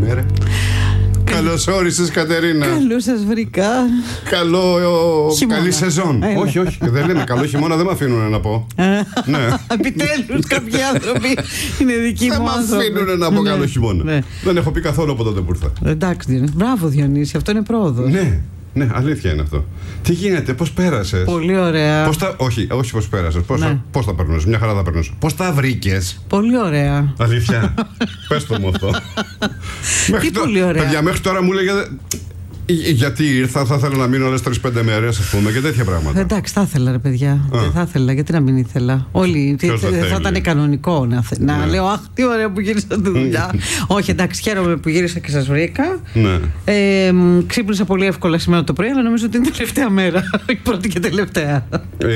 μέρες. Καλώς όρισες, Κατερίνα. Καλώς σας βρήκα. Καλή σεζόν. Όχι, δεν λέμε καλό χειμώνα, δεν με αφήνουν να πω. Ναι. Επιτέλους κάποιοι άνθρωποι είναι δικοί μου. Δεν με αφήνουν να πω καλό χειμώνα. Δεν έχω πει καθόλου από τότε που ήρθα. Εντάξει, μπράβο Διονύση, αυτό είναι πρόοδος. Ναι, αλήθεια είναι αυτό. Τι γίνεται, πώς πέρασες? Πολύ ωραία. Όχι πώς πέρασες. Πώς τα περνούσες? Μια χαρά τα περνούσες. Πώς τα βρήκες? Πολύ ωραία. Αλήθεια. Πες το μου αυτό. Πολύ ωραία. Παιδιά, μέχρι τώρα μου λέγατε. Γιατί ήρθα, θα ήθελα να μείνω άλλες 3-5 μέρες, ας πούμε, και τέτοια πράγματα. Εντάξει, θα ήθελα, ρε παιδιά. Δεν θα ήθελα, γιατί να μην ήθελα. Όλοι. Θα ήταν κανονικό να λέω αχ, τι ωραία που γύρισα τη δουλειά. Όχι, εντάξει, χαίρομαι που γύρισα και σας βρήκα. Ξύπνησα πολύ εύκολα σήμερα το πρωί, αλλά νομίζω ότι είναι τελευταία μέρα. Η πρώτη και τελευταία.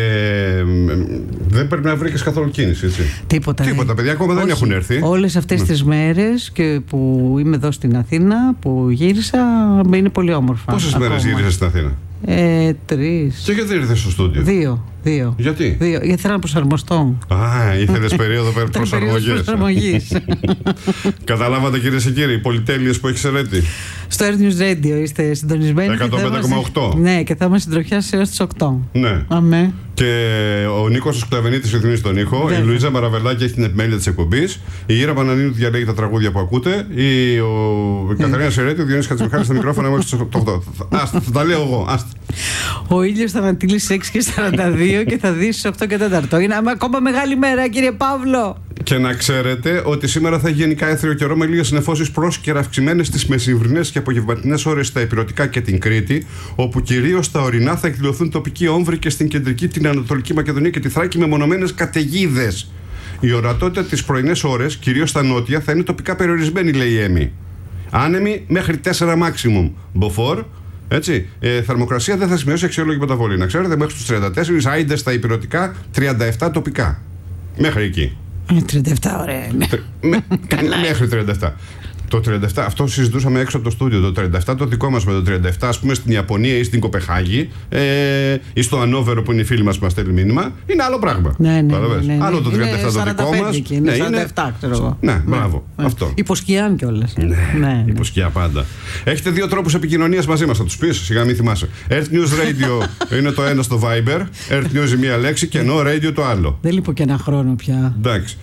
Δεν πρέπει να βρήκες καθόλου κίνηση, έτσι? Τίποτα, παιδιά, ακόμα δεν έχουν έρθει. Όλες αυτές τις μέρες και που είμαι εδώ στην Αθήνα, που γύρισα, είναι πολύ όμορφα. Πόσες μέρες γύρισες στην Αθήνα? 3. Και γιατί ήρθες στο στούντιο? 2. Γιατί? Γιατί θέλω να προσαρμοστώ. Ήθελες περίοδο προσαρμογής. Καταλάβατε, κυρίες και κύριοι, οι πολυτέλειες που έχεις Ερέτη. Στο Earth News Radio είστε συντονισμένοι. 105,8. Ναι, και θα είμαστε συντροφιά έως τις 8. Ναι. Αμέ. Και ο Νίκος Σκλαβενίτης ρυθμίζει τον ήχο. Η Λουίζα Μαραβελάκη έχει την επιμέλεια της εκπομπής. Η Ήρα Πανανίνου διαλέγει τα τραγούδια που ακούτε. Η Καθαρίνα Σερέτη, ο Διονύσης Χατζημιχάλης στα μικρόφωνα μέχρι τις 8. Θα τα λέω εγώ. Ο ήλιος θα ανατείλει στις 6:42 και θα δει στις 8 και 4. Είναι ακόμα μεγάλη μέρα, κύριε Παύλο. Και να ξέρετε ότι σήμερα θα έχει γενικά έθριο καιρό με λίγες νεφώσεις πρόσκαιρα αυξημένες στις μεσημβρινές και απογευματινές ώρες στα Ηπειρωτικά και την Κρήτη, όπου κυρίως στα ορεινά θα εκδηλωθούν τοπικοί όμβροι και στην κεντρική, την Ανατολική Μακεδονία και τη Θράκη με μονομένες καταιγίδες. Η ορατότητα τις πρωινές ώρες, κυρίως στα νότια, θα είναι τοπικά περιορισμένη, λέει η ΕΜΗ. Άνεμη μέχρι 4 maximum. Μποφόρ. Έτσι, θερμοκρασία δεν θα σημειώσει αξιόλογη μεταβολή. Να ξέρετε, μέχρι τους 34, άιντε στα Ηπειρωτικά, 37 τοπικά. Μέχρι εκεί. 37, ωραία. Μέχρι 37. Το 37, αυτό συζητούσαμε έξω από το στούντιο. Το 37, το δικό μας με το 37, ας πούμε στην Ιαπωνία ή στην Κοπεχάγη ή στο Ανόβερο που είναι οι φίλοι μας που μας στέλνει μήνυμα, είναι άλλο πράγμα. Ναι. Άλλο το 37 το δικό μας. Είναι 47, ξέρω εγώ. Ναι, μπράβο. Αυτό. Υποσκιάν κιόλας. Ναι, υποσκιά πάντα. Έχετε 2 τρόπους επικοινωνίας μαζί μας, θα τους πεις, σιγά μην θυμάσαι. Earth News Radio είναι το ένα στο Viber, Earth News η μία λέξη και No Radio το άλλο. Δεν λείπω και ένα χρόνο πια. Εντάξει.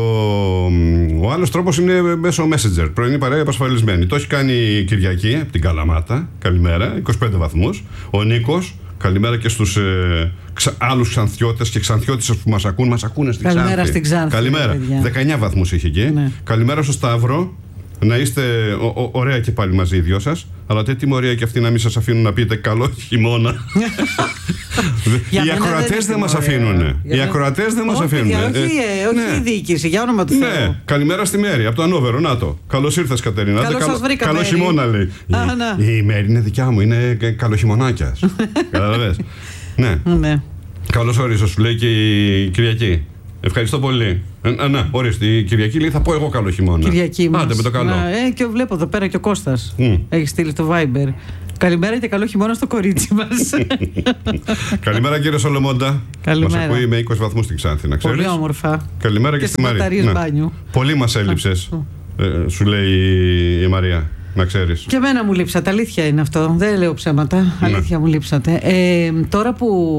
Ο άλλος τρόπος είναι μέσω Messenger. Πρωινή παρέα επασφαλισμένη. Το έχει κάνει η Κυριακή από την Καλαμάτα. Καλημέρα, 25 βαθμούς. Ο Νίκος, καλημέρα και στους άλλους ξανθιώτες και ξανθιώτισσες που μας ακούν. Μας ακούνε στην Ξάνθη. Καλημέρα στην Ξάνθη. Καλημέρα. 19 βαθμούς είχε εκεί. Ναι. Καλημέρα στο Σταύρο. Να είστε ωραία και πάλι μαζί οι δυο σας. Αλλά τι τιμωρία και αυτοί να μην σας αφήνουν να πείτε καλό χειμώνα. Οι ακροατές δεν μας αφήνουν. Οι ακροατές δεν μας αφήνουν. Όχι η διοίκηση, για όνομα του Θεού. Ναι, καλημέρα στη Μέρη από το Ανόβερο. Να το. Καλώς ήρθες, Κατερίνα. Καλώς σας βρήκα. Καλό χειμώνα, λέει. Η Μέρη είναι δικιά μου, είναι καλοχειμωνάκιας. Καταλαβες. Ναι. Καλώς όρισες, σου λέει και η Κυριακή. Ευχαριστώ πολύ. Ναι, ορίστε, η Κυριακή λέει θα πω εγώ καλό χειμώνα. Κυριακή μας. Άντε με το καλό. Και βλέπω εδώ πέρα και ο Κώστας έχει στείλει το Viber. Καλημέρα και καλό χειμώνα στο κορίτσι μας. Καλημέρα κύριε Σολομόντα. Καλημέρα. Μας ακούει με 20 βαθμούς στην Ξάνθη, να ξέρεις. Πολύ όμορφα. Καλημέρα και στη Μαρία. Μπάνιου. Πολύ μας έλειψες, σου λέει η Μαρία. Να ξέρεις. Και εμένα μου λείψατε, αλήθεια είναι αυτό. Δεν λέω ψέματα. Αλήθεια μου λείψατε. Τώρα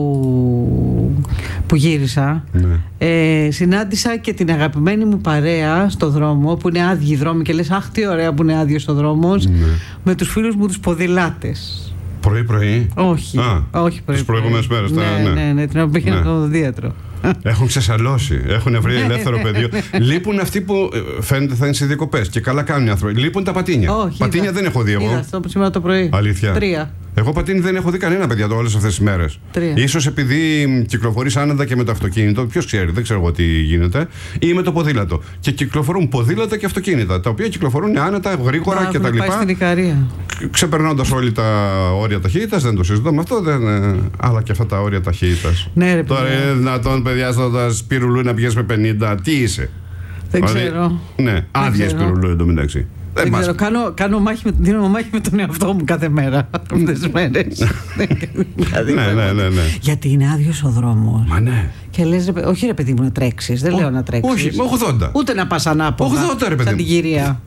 που γύρισα, συνάντησα και την αγαπημένη μου παρέα στο δρόμο, που είναι άδειοι δρόμοι, και λες αχ τι ωραία που είναι άδειος ο δρόμος, με τους φίλους μου τους ποδηλάτες. Πρωί-πρωί. Όχι πρωί. Τις προηγούμενες μέρες. Ναι, την ώρα που πήγαινα στο οδοντίατρο. Έχουν ξεσαλώσει, έχουν βρει ελεύθερο πεδίο. Λείπουν αυτοί που φαίνεται θα είναι σε διακοπές. Και καλά κάνουν οι άνθρωποι. Λείπουν τα πατίνια. Πατίνια δεν έχω δει εγώ. Είδα αυτό σήμερα το πρωί. Αλήθεια. 3. Εγώ πατίνι δεν έχω δει κανένα, παιδιά, όλες αυτές τις μέρες. 3. Ίσως επειδή κυκλοφορείς άνετα και με το αυτοκίνητο, ποιος ξέρει, δεν ξέρω εγώ τι γίνεται, ή με το ποδήλατο. Και κυκλοφορούν ποδήλατα και αυτοκίνητα, τα οποία κυκλοφορούν άνετα, γρήγορα κτλ. Πάει στην Ικαρία. Ξεπερνώντας όλοι τα όρια ταχύτητας, δεν το συζητάμε αυτό, αλλά και αυτά τα όρια ταχύτητας. Ναι, ρε, τώρα είναι δυνατόν, παιδιά, στο Σπυρουλού να πηγαίνεις με 50, τι είσαι. Δεν ξέρω. Ναι, άδεια Σπυρουλού εντωμεταξύ. Δεν ξέρω, δίνω μάχη με τον εαυτό μου κάθε μέρα αυτές τις μέρες. Ναι. Γιατί είναι άδειος ο δρόμος. Μα ναι. Και λες, όχι ρε παιδί μου να τρέξεις, δεν λέω να τρέξεις. Όχι, 80. Ούτε να πας ανάποδα. 80 ρε παιδί μου. Σαν την κυρία.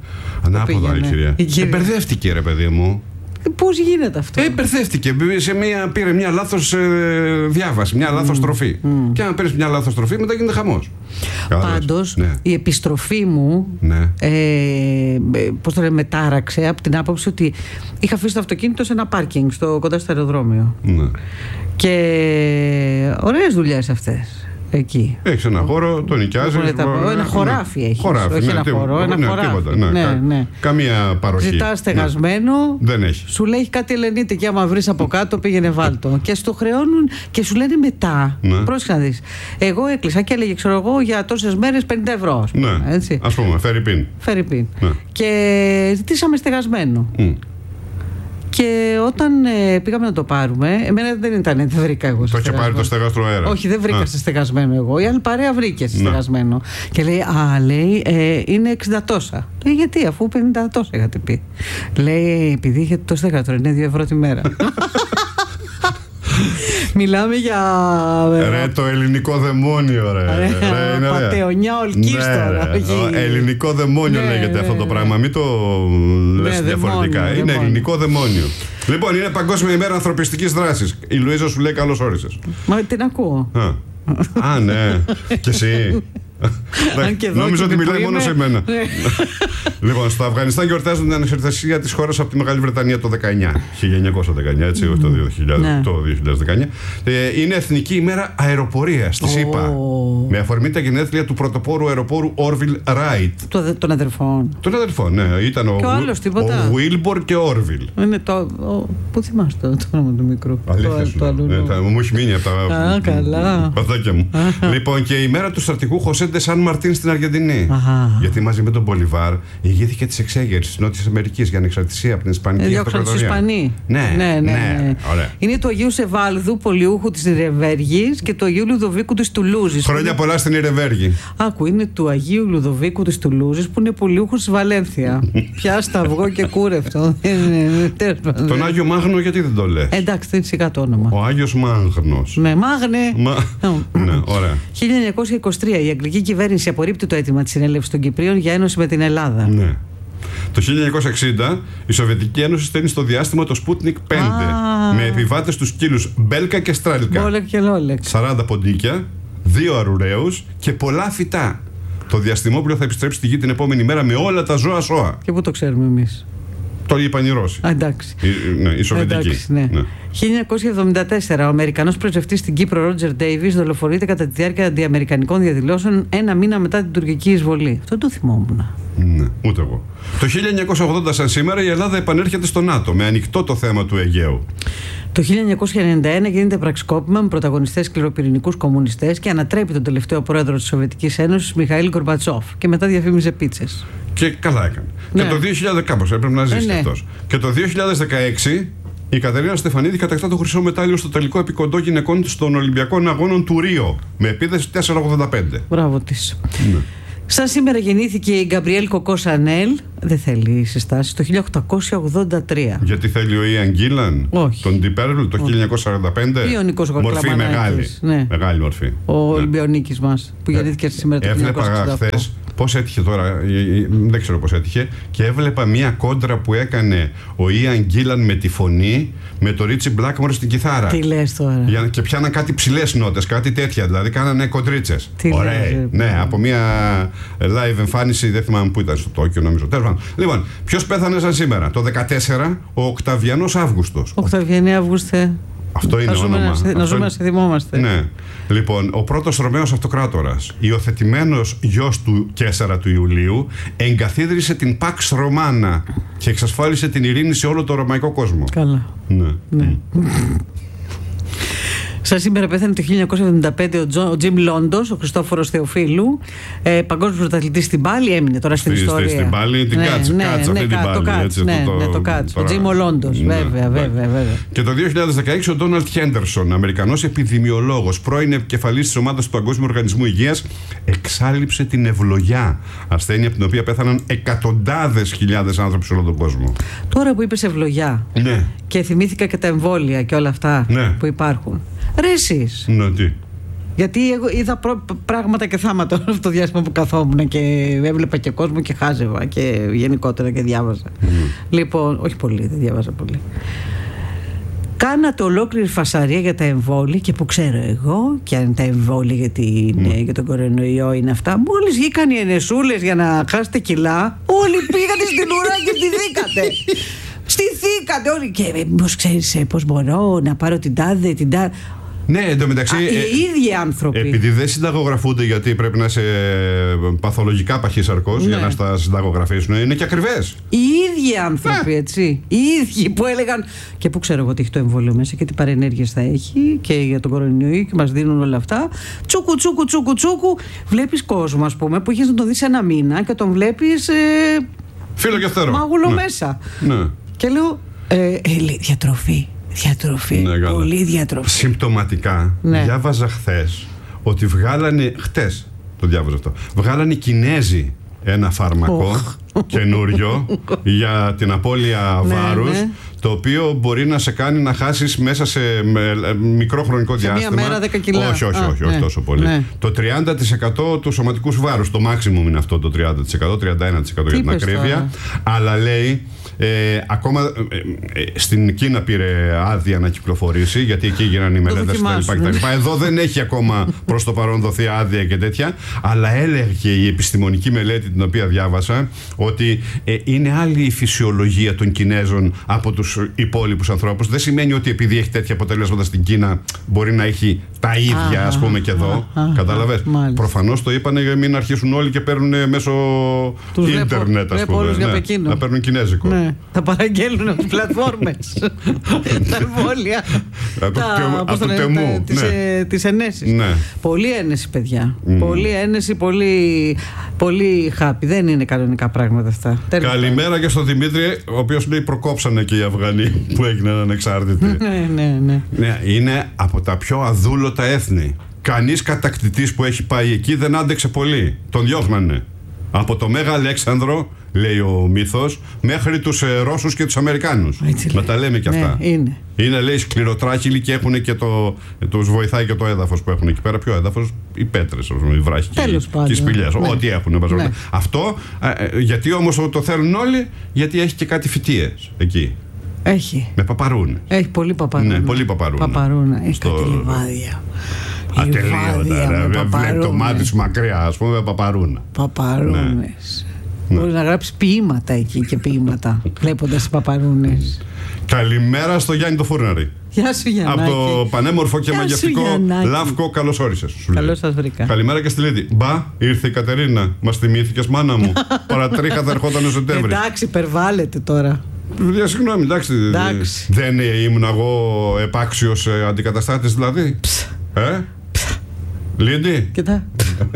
Ανάποδα, η κυρία. Μπερδεύτηκε, ρε παιδί μου. Πώς γίνεται αυτό? Μπερδεύτηκε. Πήρε μια λάθος διάβαση, μια λάθος τροφή. Και αν παίρνεις μια λάθος τροφή, μετά γίνεται χαμός. Πάντως, η επιστροφή μου πώς το λένε, μετάραξε από την άποψη ότι είχα αφήσει το αυτοκίνητο σε ένα πάρκινγκ κοντά στο αεροδρόμιο. Και ωραίες δουλειές αυτές. Εκεί. Έχει ένα χώρο, το νοικιάζει. Ένα χωράφι έχει. Όχι ένα χώρο, ένα χωράφι. Καμία παροχή. Ζητάς στεγασμένο. Δεν έχει. Σου λέει κάτι Ελενίτη και άμα βρεις από κάτω πήγαινε βάλτο. Και στο χρεώνουν και σου λένε μετά. Πρόσεχε να δεις. Εγώ έκλεισα και έλεγε, ξέρω εγώ, για τόσες μέρες 50 ευρώ. Ας πούμε, φερρυπίν. Και ζητήσαμε στεγασμένο. Και όταν πήγαμε να το πάρουμε, εμένα δεν βρήκα εγώ. Το είχε πάρει το στεγάστρο αέρα. Όχι, δεν βρήκα σε στεγασμένο εγώ. Η άλλη παρέα βρήκε σε στεγασμένο. Και λέει, είναι 60 τόσα. Λέει, γιατί, αφού 50 τόσα είχατε πει. Λέει, επειδή είχε το στεγάστρο, είναι 2 ευρώ τη μέρα. Μιλάμε για. Ρε, το ελληνικό δαιμόνιο, ρε. Πατεωνιά ολκίστορα. Ελληνικό δαιμόνιο λέγεται αυτό το πράγμα. Μην το λες διαφορετικά. Είναι ελληνικό δαιμόνιο. Λοιπόν, είναι Παγκόσμια ημέρα ανθρωπιστικής δράσης. Η Λουίζα σου λέει καλώς όρισες. Μα την ακούω. Α, ναι. Και εσύ. Νόμιζα ότι μιλάει μόνο σε μένα. Λοιπόν, στο Αφγανιστάν γιορτάζουν την ανεξαρτησία της χώρας από τη Μεγάλη Βρετανία το 1919, έτσι, όχι το 2019. Είναι Εθνική ημέρα αεροπορίας της ΗΠΑ. Με αφορμή τα γενέθλια του πρωτοπόρου αεροπόρου Όρβιλ Ράιτ. Των αδερφών. Των αδερφών, ναι. Ήταν ο Βίλμπορ και ο Όρβιλ. Πού θυμάστε το όνομα του μικρού? Αλήθεια. Μου έχει μείνει από τα παθάκια μου. Λοιπόν, και η μέρα του στρατηγού Χωσέ ντε Σαν Μαρτίν στην Αργεντινή. Γιατί μαζί με τον Μπολιβάρ ηγήθηκε τη εξέγερση τη Νότια Αμερική για ανεξαρτησία από την Ισπανική Αυτοκρατορία. Ισπανοί. Ναι. Είναι του Αγίου Σεβάλδου, πολιούχου τη Ιρεβέργη, και του Αγίου Λουδοβίκου τη Τουλούζη. Χρόνια πολλά στην Ιρεβέργη. Άκου, είναι του Αγίου Λουδοβίκου τη Τουλούζη που είναι πολιούχου τη Βαλένθια. Πιάστα αυγό και κούρευτο. Τον Άγιο Μάγνο, γιατί δεν το λε? Εντάξει, δεν σιγά το όνομα. Ο Άγιος Μάγνος. Ναι, Μάγνε. Ναι, ωραία. 1923 η αγγλική κυβέρνηση απορρίπτει το αίτημα της συνέλευσης των Κυπρίων για ένωση με την Ελλάδα. Ναι. Το 1960 η Σοβιετική Ένωση στέλνει στο διάστημα το Sputnik 5 με επιβάτες τους σκύλους Μπέλκα και Στράλικα. Μπόλεκ και Λόλεκ. 40 ποντίκια, 2 αρουραίους και πολλά φυτά. Το διαστημόπλοιο θα επιστρέψει στη Γη την επόμενη μέρα με όλα τα ζώα σώα. Και πού το ξέρουμε εμείς? Το είπαν οι Ρώσοι. Εντάξει. Η Σοβιετική. Ναι. 1974 ο Αμερικανός πρεσβευτής στην Κύπρο Ρότζερ Ντέιβις δολοφονείται κατά τη διάρκεια αντιαμερικανικών διαδηλώσεων ένα μήνα μετά την τουρκική εισβολή. Αυτό το θυμόμουν. Ναι, ούτε εγώ. Το 1980 σαν σήμερα η Ελλάδα επανέρχεται στο ΝΑΤΟ με ανοιχτό το θέμα του Αιγαίου. Το 1991 γίνεται πραξικόπημα με πρωταγωνιστές σκληροπυρηνικούς κομμουνιστές και ανατρέπει τον τελευταίο πρόεδρο της Σοβιετικής Ένωσης, Μιχαήλ Γκορμπατσόφ, και μετά διαφήμιζε πίτσες. Και καλά έκανε. Ναι. Και το 2000 κάπως έπρεπε να ζήσει αυτός. Και το 2016 η Κατερίνα Στεφανίδη κατακτά το χρυσό μετάλλιο στο τελικό επικοντό γυναικών των Ολυμπιακών Αγώνων του Ρίο με επίδεση 4,85. Μπράβο της. Ναι. Σαν σήμερα γεννήθηκε η Γκαμπριέλ Κοκό Σανέλ, δεν θέλει συστάσεις, το 1883. Γιατί θέλει ο Ιαν Γκίλαν, τον Ντιπέρλ, το 1945. Ιωνικός μορφή μεγάλη. Ναι. Μεγάλη μορφή. Ο Ολυμπιονίκης μας που γεννήθηκε σήμερα το 1968. Έβλεπα χθες πώς έτυχε τώρα, δεν ξέρω πώς έτυχε, και έβλεπα μία κόντρα που έκανε ο Ιαν Γκίλαν με τη φωνή με το Ρίτσι Μπλάκμορ στην κιθάρα. Τι λες τώρα? Και πιάναν κάτι ψηλές νότες, κάτι τέτοια, δηλαδή κάνανε κοντρίτσες. Ωραία. Ναι, από μία live εμφάνιση, δεν θυμάμαι που ήταν, στο Τόκιο νομίζω. Λοιπόν, ποιος πέθανε σαν σήμερα? Το 14 ο Οκταβιανός Αύγουστος. Οκταβιανή Αύγουστε. Αυτό είναι όνομα. Να ζούμε να σε θυμόμαστε. Ναι. Λοιπόν, ο πρώτος Ρωμαίος Αυτοκράτορας, υιοθετημένος γιος του Καίσαρα του Ιουλίου, εγκαθίδρυσε την Pax Romana και εξασφάλισε την ειρήνη σε όλο το ρωμαϊκό κόσμο. Καλά. Ναι. Σαν σήμερα πέθανε το 1975 ο Τζιμ Λόντος, ο Χριστόφορος Θεοφίλου, παγκόσμιος πρωταθλητής στην πάλη, έμεινε τώρα στην ιστορία. Στην πάλη, την κάτσα αυτή την πάλη. Το κάτσα, ο Τζιμ Λόντος, βέβαια. Και το 2016 ο Ντόναλτ Χέντερσον, Αμερικανός επιδημιολόγος, πρώην επικεφαλής της ομάδας του Παγκόσμιου Οργανισμού Υγείας, εξάλειψε την ευλογιά, ασθένεια από την οποία πέθαναν εκατοντάδες χιλιάδες άνθρωποι σε όλο τον κόσμο. Τώρα που είπες ευλογιά, και θυμήθηκα και τα εμβόλια και όλα αυτά που υπάρχουν. Ρε εσείς. Τι. Γιατί εγώ είδα πράγματα και θάματα αυτό το διάστημα που καθόμουν και έβλεπα και κόσμο και χάζευα και γενικότερα και διάβαζα. Λοιπόν, όχι πολύ, δεν διάβαζα πολύ. Κάνατε ολόκληρη φασαρία για τα εμβόλια και που ξέρω εγώ, και αν τα εμβόλια για τον κορονοϊό είναι αυτά, μόλις βγήκαν οι ενεσούλες για να χάσετε κιλά, όλοι πήγατε στην ουρά και στηθήκατε. Στηθήκατε όλοι. Και πώς ξέρεις πώς μπορώ να πάρω την τάδε. Ναι, εντωμεταξύ. Οι ίδιοι άνθρωποι. Επειδή δεν συνταγογραφούνται, γιατί πρέπει να είσαι παθολογικά παχύσαρκος για να στα συνταγογραφήσουν, είναι και ακριβές. Οι ίδιοι άνθρωποι, έτσι. Οι ίδιοι που έλεγαν. Και πού ξέρω εγώ ότι έχει το εμβόλιο μέσα και τι παρενέργειες θα έχει και για τον κορονοϊό και μας δίνουν όλα αυτά. Τσούκου. Βλέπεις κόσμο, ας πούμε, που έχεις να τον δεις ένα μήνα και τον βλέπεις. Φίλο και φτερό. Μάγουλο μέσα. Ναι. Και λέω. Διατροφή. Ναι, πολύ διατροφή. Συμπτωματικά, διάβαζα χθες ότι χτες το διάβαζα αυτό, βγάλανε οι Κινέζοι ένα φάρμακο καινούριο για την απώλεια βάρους, το οποίο μπορεί να σε κάνει να χάσεις μέσα σε μικρό χρονικό διάστημα. Μία μέρα 10 κιλά. Όχι τόσο πολύ. Το 30% του σωματικού σου βάρους. Το maximum είναι αυτό το 30%, 31% για την ακρίβεια. Αλλά λέει, ακόμα στην Κίνα πήρε άδεια να κυκλοφορήσει, γιατί εκεί γίνανε οι μελέτες κτλ. Εδώ δεν έχει ακόμα προς το παρόν δοθεί άδεια και τέτοια. Αλλά έλεγε η επιστημονική μελέτη την οποία διάβασα ότι είναι άλλη η φυσιολογία των Κινέζων από τους υπόλοιπους ανθρώπους. Δεν σημαίνει ότι επειδή έχει τέτοια αποτελέσματα στην Κίνα μπορεί να έχει τα ίδια, ας πούμε, και εδώ. Κατάλαβες. Προφανώς το είπανε για μην αρχίσουν όλοι και παίρνουν μέσω ίντερνετ, ας πούμε. Να παίρνουν κινέζικο. Ναι. Θα παραγγέλνουν από τις πλατφόρμες τα εμβόλια. Από το Τεμού. Τις ενέσεις. Πολύ ένεση, παιδιά. Πολύ ένεση, πολύ χάπι. Δεν είναι κανονικά πράγματα αυτά. Καλημέρα και στον Δημήτρη, ο οποίος λέει προκόψανε και οι Αφγανοί που έγιναν ανεξάρτητοι. Ναι. Είναι από τα πιο αδούλωτα έθνη. Κανείς κατακτητής που έχει πάει εκεί δεν άντεξε πολύ. Τον διώχνανε. Από το Μέγα Αλέξανδρο, λέει ο μύθος, μέχρι τους Ρώσους και τους Αμερικάνους. Να τα λέμε και αυτά. Είναι, λέει, σκληροτράχυλοι και έχουν και τους βοηθάει και το έδαφος που έχουν εκεί πέρα. Ποιο έδαφος? Οι πέτρες, οι βράχοι και οι σπηλιές. Ό,τι έχουν. Αυτό, γιατί όμως το θέλουν όλοι, γιατί έχει και κάτι φυτίες εκεί. Έχει. Με παπαρούν. Έχει πολύ παπαρούνα. Ναι, πολύ παπαρούνα. Έχει κάτι λιβάδια. Ατελείωτα. Βλέπει το μάτι σου μακριά, ας πούμε, με παπαρούνα. Παπαρούνες. Μπορεί να γράψει ποίηματα εκεί και ποίηματα, βλέποντας τις παπαρούνες. Καλημέρα στο Γιάννη το Φούρναρη. Γεια σου, Γιάννη. Από το πανέμορφο και μαγευτικό Λαύκο, καλώς όρισες. Καλώς σας βρήκα. Καλημέρα και στη Λίδη. Μπα, ήρθε η Κατερίνα. Μας θυμήθηκες, μάνα μου. Παρατρίχα θα ερχόταν ο Σεπτέμβρης. Εντάξει, υπερβάλλεται τώρα. Συγγνώμη, εντάξει. Δεν ήμουν εγώ επάξιος αντικαταστάτης, δηλαδή. Λίντι. Κοίτα.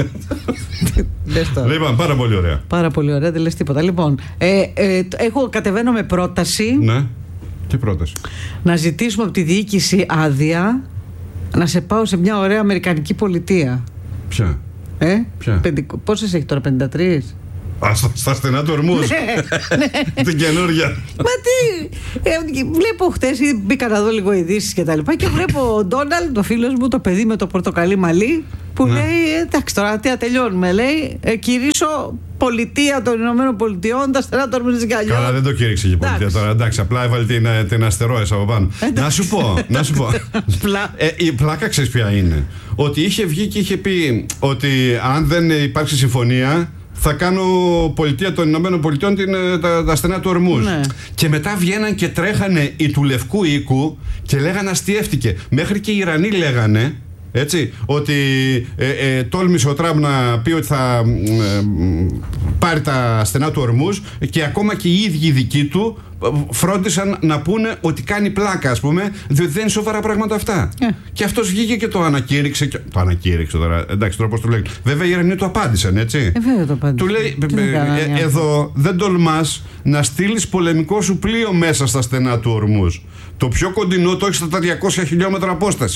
Λοιπόν, πάρα πολύ ωραία. Πάρα πολύ ωραία, δεν λες τίποτα. Λοιπόν, εγώ κατεβαίνω με πρόταση. Ναι. Τι πρόταση? Να ζητήσουμε από τη διοίκηση άδεια να σε πάω σε μια ωραία αμερικανική πολιτεία. Ποια? Πόσες έχει τώρα, 53? Στα στενά του Ορμούς. Την καινούργια. Μα τι. Βλέπω χτες, μπήκα να δω λίγο ειδήσεις και τα λοιπά, και βλέπω ο Ντόναλντ, ο φίλος μου, το παιδί με το πορτοκαλί μαλλί, που λέει, εντάξει τώρα τι τελειώνουμε, λέει, κηρύσω πολιτεία των Ηνωμένων Πολιτειών, τα στενά του Ορμούς και αλλιώς. Καλά, δεν το κήρυξε και η πολιτεία τώρα, εντάξει, απλά έβαλε την αστερόες από πάνω. Να σου πω. Η πλάκα ξέρεις ποια είναι? Ότι είχε βγει και είχε πει ότι αν δεν υπάρξει συμφωνία, θα κάνω πολιτεία των Ηνωμένων Πολιτειών τα στενά του Ορμούς. Ναι. Και μετά βγαίναν και τρέχανε οι του Λευκού Οίκου και λέγανε αστιεύτηκε. Μέχρι και οι Ιρανοί λέγανε, έτσι, ότι τόλμησε ο Τραμπ να πει ότι θα πάρει τα στενά του Ορμούς, και ακόμα και οι ίδιοι δικοί του φρόντισαν να πούνε ότι κάνει πλάκα, ας πούμε, διότι δεν είναι σοβαρά πράγματα αυτά. Και αυτός βγήκε και το ανακήρυξε. Το ανακήρυξε τώρα, εντάξει, τώρα πώς το λέγανε. Βέβαια οι Ιρανοί του απάντησαν, έτσι. Βέβαια το απάντησαν. Του λέει, εδώ δεν τολμάς να στείλεις πολεμικό σου πλοίο μέσα στα στενά του Ορμούς. Το πιο κοντινό το έχει στα 200 χιλιόμετρα απόσταση.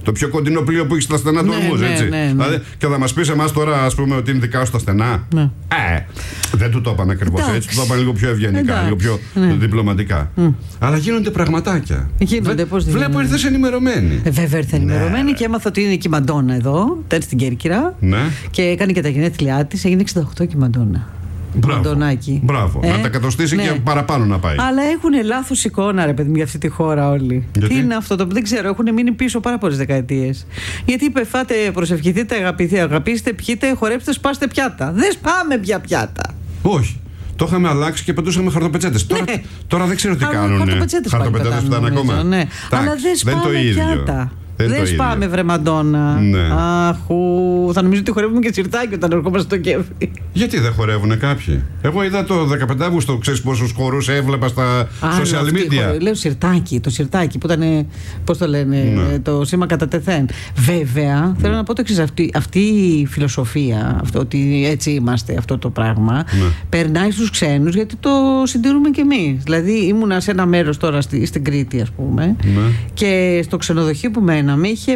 Το πιο κοντινό πλοίο που έχει στα στενά του Ορμούζ, έτσι. Δηλαδή, και θα μας πεις εμάς τώρα, ας πούμε, ότι είναι δικά σου τα στενά. Δεν του το είπαν ακριβώς έτσι. Του το είπαν λίγο πιο ευγενικά, λίγο πιο διπλωματικά. Αλλά γίνονται πραγματάκια. Βλέπω ήρθες ενημερωμένη. Βέβαια ήρθα ενημερωμένη και έμαθα ότι είναι και η Μαντόνα εδώ, στην Κέρκυρα. Και έκανε και τα γενέθλιά της, έγινε 68 και η Μαντόνα. Μπράβο. Να τα κατοστήσει και παραπάνω να πάει. Αλλά έχουν λάθος εικόνα, ρε παιδί μου, για αυτή τη χώρα όλοι. Τι είναι αυτό το που δεν ξέρω, έχουν μείνει πίσω πάρα πολλές δεκαετίες. Γιατί είπε, φάτε, προσευχηθείτε, αγαπήστε, πιείτε, χορέψτε, σπάστε πιάτα. Δεν σπάμε πια πιάτα. Όχι. Το είχαμε αλλάξει και πετούσαμε χαρτοπετσέτες. Τώρα δεν ξέρω τι κάνουν. Χαρτοπετσέτες φτάνουν ακόμα. Αλλά δεν σπάμε πιάτα. Δεν σπάμε, βρε Μαντόνα. Αχού, θα νομίζω ότι χορεύουμε και τσιρτάκι όταν ερχόμαστε στο κέφι. Γιατί δεν χορεύουνε κάποιοι? Εγώ είδα το 15 Αύγουστο, ξέρεις πόσους χορούς έβλεπα στα social media. Λέω το σιρτάκι που ήταν, πώς το λένε, το σήμα κατά τεθέν. Βέβαια, θέλω να πω το εξής, αυτή η φιλοσοφία, ότι έτσι είμαστε, αυτό το πράγμα, περνάει στους ξένους γιατί το συντηρούμε κι εμείς. Δηλαδή ήμουνα σε ένα μέρος τώρα στην Κρήτη, ας πούμε, και στο ξενοδοχείο που μέναμε είχε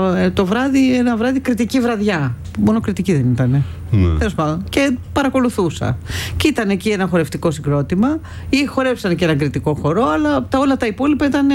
ένα βράδυ κριτική βραδιά. Μόνο κριτική δεν ήταν. Τέλος πάντων. Και παρακολουθούσα. Και ήταν εκεί ένα χορευτικό συγκρότημα, ή χορέψαν και ένα κριτικό χορό, αλλά όλα τα υπόλοιπα ήταν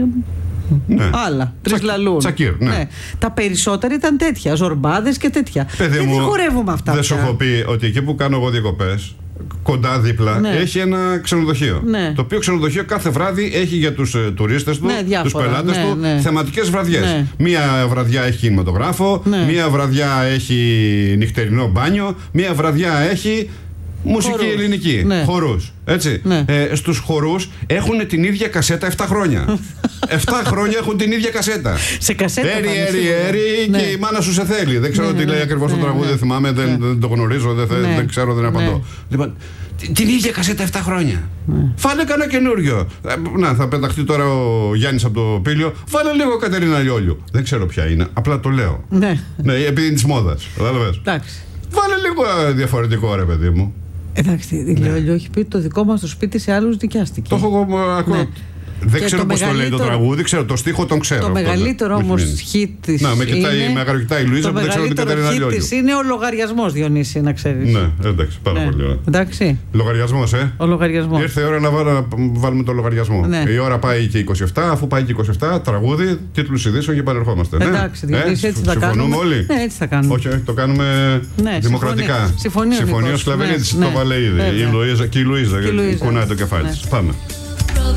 άλλα. Τρισλαλούν. Τσακίρ, Τα περισσότερα ήταν τέτοια, ζορμπάδες και τέτοια. Δεν χορεύουμε αυτά. Δεν σου έχω πει ότι εκεί που κάνω εγώ διακοπές, κοντά δίπλα, έχει ένα ξενοδοχείο. Το οποίο ξενοδοχείο κάθε βράδυ έχει για τους τουρίστες του, τους πελάτες του, θεματικές βραδιές. Μία βραδιά έχει κινηματογράφο, μία βραδιά έχει νυχτερινό μπάνιο, μία βραδιά έχει μουσική ελληνική. Χορούς. Έτσι. Στους χορούς έχουν την ίδια κασέτα 7 χρόνια. 7 χρόνια έχουν την ίδια κασέτα. Σε κασέτα. Έρι, και η μάνα σου σε θέλει. Δεν ξέρω τι λέει ακριβώς το τραγούδι, δεν θυμάμαι, δεν το γνωρίζω, δεν ξέρω, δεν απαντώ. Λοιπόν, την ίδια κασέτα 7 χρόνια. Φάλε κανένα καινούριο. Να, θα πεταχτεί τώρα ο Γιάννης από το Πήλιο. Βάλε λίγο Κατερίνα Λιόλιου. Δεν ξέρω ποια είναι, απλά το λέω. Επειδή είναι της μόδας. Βάλε λίγο διαφορετικό, ρε παιδί μου. Εντάξει, η Λιόλιου έχει πει το δικό μας το σπίτι σε άλλους δικιάστηκε. Το έχω ακούσει. Δεν ξέρω πώς το λέει το τραγούδι, ξέρω το στίχο, τον ξέρω. Το μεγαλύτερο όμως hit της. Να, με κοιτάει η Λουίζα που δεν ξέρω την Κατερίνα Λιόλιου. Το μεγαλύτερο hit της είναι ο λογαριασμός, Διονύση, να ξέρεις. Ναι, εντάξει, πάρα πολύ ωραία. Εντάξει. Λογαριασμός, Ο λογαριασμός. Ήρθε η ώρα να βάλουμε το λογαριασμό. Η ώρα πάει και 27, αφού πάει και 27, τραγούδι, τίτλους ειδήσεων και επανερχόμαστε. Εντάξει, Διονύση, έτσι θα κάνουμε. Συμφωνούμε όλοι. Ναι, έτσι θα κάνουμε. Όχι, το κάνουμε δημοκρατικά. Συμφωνεί ο Σκλαβενίδης, το βάλε ήδη. Και η Λουίζα κουνάει το κεφάλι της. Πάμε.